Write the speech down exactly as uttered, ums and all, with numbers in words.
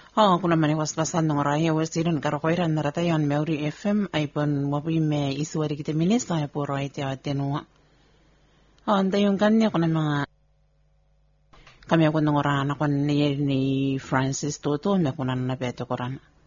Oh, kuna mani waspasan ng oraya westiran karokoiran naratayon Meuri F M ay pon wapi me isuwari kita minista ay puro ay tiyaw tenua. Oh, anda yung kanya kuna mga kami ako nang orahan ako ni, ni Francis Toto, may kunan na beto koran.